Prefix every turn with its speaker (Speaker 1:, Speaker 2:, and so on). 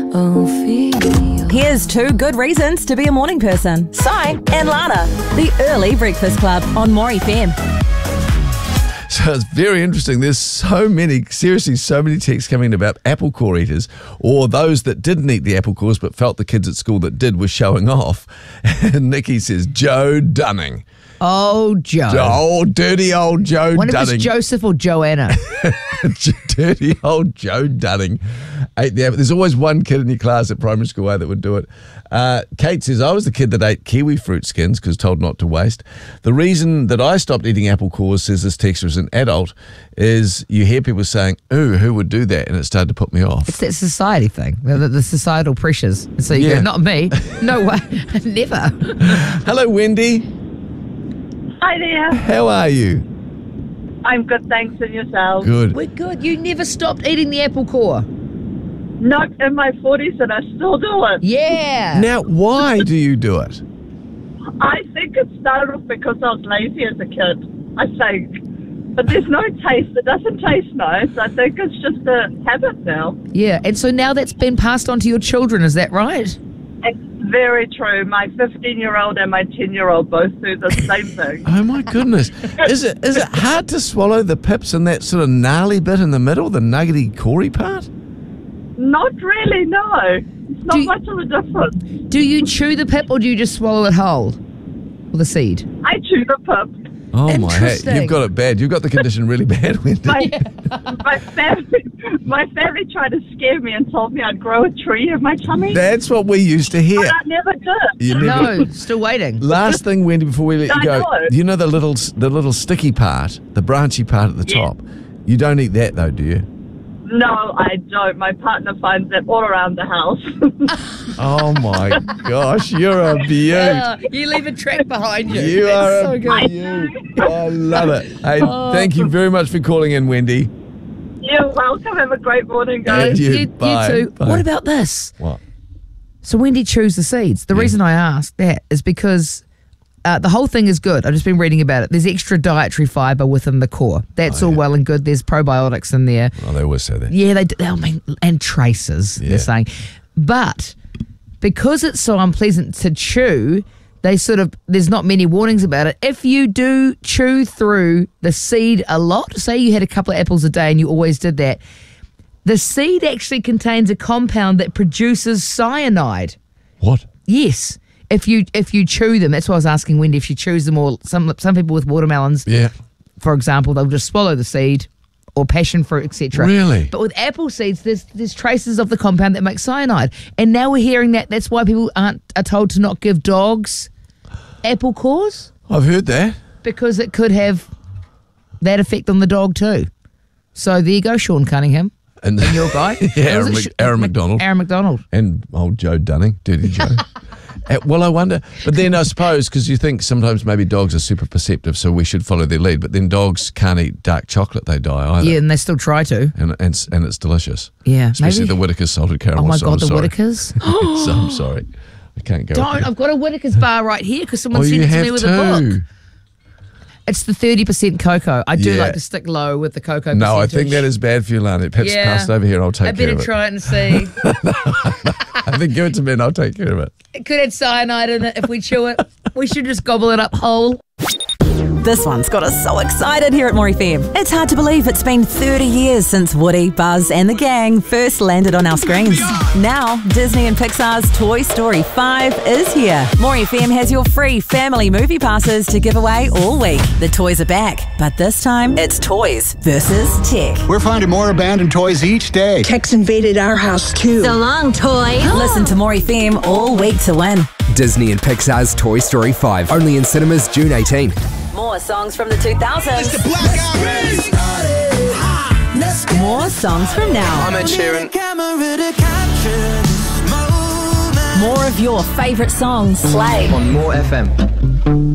Speaker 1: Here's 2 good reasons to be a morning person. Si and Lana, the Early Breakfast Club on More FM.
Speaker 2: So it's very interesting. There's so many texts coming in about apple core eaters, or those that didn't eat the apple cores but felt the kids at school that did were showing off. And Nikki says, Joe Dunning.
Speaker 3: Oh, Joe.
Speaker 2: Oh, dirty old Joe Dunning.
Speaker 3: Wonder if it's Joseph or Joanna.
Speaker 2: Dirty old Joe Dunning ate the apple. There's always one kid in your class at primary school that would do it. Kate says, I was the kid that ate kiwi fruit skins because told not to waste. The reason that I stopped eating apple cores, says this texter, as an adult, is you hear people saying, ooh, who would do that? And it started to put me off.
Speaker 3: It's that society thing, the societal pressures. And so you go, not me. No way. Never.
Speaker 2: Hello, Wendy.
Speaker 4: Hi there.
Speaker 2: How are you?
Speaker 4: I'm good, thanks, and yourself?
Speaker 2: Good.
Speaker 3: We're good. You never stopped eating the apple core.
Speaker 4: Not in my 40s, and I still do it.
Speaker 3: Yeah.
Speaker 2: Now, why do you do it?
Speaker 4: I think it started off because I was lazy as a kid, I think. But there's no taste. It doesn't taste nice. I think it's just a habit now.
Speaker 3: Yeah, and so now that's been passed on to your children, is that right?
Speaker 4: It's very true. My 15-year-old and my 10-year-old both do the same thing.
Speaker 2: Oh, my goodness. Is it hard to swallow the pips and that sort of gnarly bit in the middle, the nuggety, corey part?
Speaker 4: Not really, no. It's not much of a difference.
Speaker 3: Do you chew the pip or do you just swallow it whole? Or the seed?
Speaker 4: I chew the pip.
Speaker 2: Oh, my hat. You've got it bad. You've got the condition really bad, Wendy.
Speaker 4: My family tried to scare me and told me I'd grow a tree in my tummy.
Speaker 2: That's what we used to hear.
Speaker 4: But I never did.
Speaker 3: No, still waiting.
Speaker 2: Last thing, Wendy, before we let you go.
Speaker 4: know.
Speaker 2: You know the little sticky part, the branchy part at the top? You don't eat that, though, do you?
Speaker 4: No, I don't. My partner finds it all around the house.
Speaker 2: Oh, my gosh. You're a beaut.
Speaker 3: You leave a track behind you.
Speaker 2: You
Speaker 3: That's
Speaker 2: are
Speaker 3: so
Speaker 2: a
Speaker 3: good.
Speaker 2: beaut. I love it. Hey, thank you very much for calling in, Wendy.
Speaker 4: You're welcome. Have a great morning, guys.
Speaker 2: And you.
Speaker 3: You
Speaker 2: Bye.
Speaker 3: too.
Speaker 2: Bye.
Speaker 3: What about this?
Speaker 2: What?
Speaker 3: So Wendy chews the seeds. The reason I asked that is because the whole thing is good. I've just been reading about it. There's extra dietary fibre within the core. That's all well and good. There's probiotics in there.
Speaker 2: Oh, they always say that.
Speaker 3: Yeah, they do. I mean, and traces, they're saying. But because it's so unpleasant to chew, there's not many warnings about it. If you do chew through the seed a lot, say you had a couple of apples a day and you always did that, the seed actually contains a compound that produces cyanide.
Speaker 2: What?
Speaker 3: Yes. If you chew them, that's why I was asking Wendy if she chews them, or some people with watermelons, for example, they'll just swallow the seed, or passion fruit, etc.
Speaker 2: Really?
Speaker 3: But with apple seeds, there's traces of the compound that makes cyanide, and now we're hearing that's why people are told to not give dogs apple cores,
Speaker 2: I've heard that.
Speaker 3: because it could have that effect on the dog too. So there you go, Sean Cunningham.
Speaker 2: And
Speaker 3: Your guy.
Speaker 2: Aaron McDonald.
Speaker 3: Aaron McDonald.
Speaker 2: And old Joe Dunning, Dirty Joe. Well, I wonder, but then I suppose, because you think sometimes maybe dogs are super perceptive, so we should follow their lead, but then dogs can't eat dark chocolate, they die either.
Speaker 3: Yeah, and they still try to.
Speaker 2: And it's delicious.
Speaker 3: Yeah.
Speaker 2: Especially
Speaker 3: maybe.
Speaker 2: the Whittaker's salted caramel.
Speaker 3: Oh my
Speaker 2: so
Speaker 3: God,
Speaker 2: I'm
Speaker 3: the
Speaker 2: sorry.
Speaker 3: Whittakers.
Speaker 2: So I'm sorry. I can't go.
Speaker 3: Don't. I've got a Whittaker's bar right here because someone sent
Speaker 2: you
Speaker 3: it to
Speaker 2: have
Speaker 3: me with
Speaker 2: too.
Speaker 3: a book. It's the 30% cocoa. I do
Speaker 2: Yeah.
Speaker 3: like to stick low with the cocoa
Speaker 2: No, I
Speaker 3: percentage.
Speaker 2: think that is bad for you, Lana. Perhaps
Speaker 3: Yeah.
Speaker 2: pass it over here and I'll take
Speaker 3: I
Speaker 2: care
Speaker 3: better
Speaker 2: of it.
Speaker 3: try it and see.
Speaker 2: I think give it to me and I'll take care of it.
Speaker 3: It could have cyanide in it if we chew it. We should just gobble it up whole.
Speaker 1: This one's got us so excited here at More FM. It's hard to believe it's been 30 years since Woody, Buzz and the gang first landed on our screens. Now, Disney and Pixar's Toy Story 5 is here. More FM has your free family movie passes to give away all week. The toys are back, but this time it's toys versus tech.
Speaker 5: We're finding more abandoned toys each day.
Speaker 6: Tech's invaded our house too.
Speaker 7: So long, toys.
Speaker 1: Listen to More FM all week to win.
Speaker 8: Disney and Pixar's Toy Story 5, only in cinemas June 18.
Speaker 1: More songs from the 2000s. More songs from now.
Speaker 9: I'm Ed Sheeran.
Speaker 1: More of your favourite songs. Play
Speaker 9: On More FM.